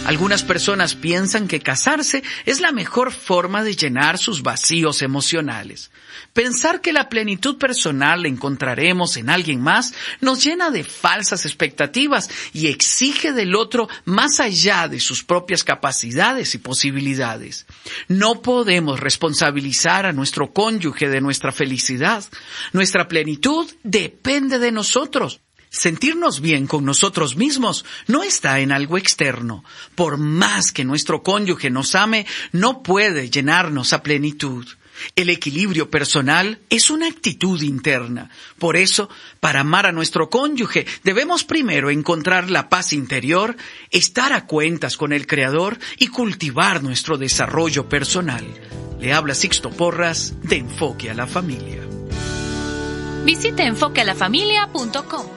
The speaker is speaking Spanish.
Algunas personas piensan que casarse es la mejor forma de llenar sus vacíos emocionales. Pensar que la plenitud personal la encontraremos en alguien más nos llena de falsas expectativas y exige del otro más allá de sus propias capacidades y posibilidades. No podemos responsabilizar a nuestro cónyuge de nuestra felicidad. Nuestra plenitud depende de nosotros. Sentirnos bien con nosotros mismos no está en algo externo. Por más que nuestro cónyuge nos ame, no puede llenarnos a plenitud. El equilibrio personal es una actitud interna. Por eso, para amar a nuestro cónyuge, debemos primero encontrar la paz interior, estar a cuentas con el Creador y cultivar nuestro desarrollo personal. Le habla Sixto Porras de Enfoque a la Familia. Visite enfoquealafamilia.com.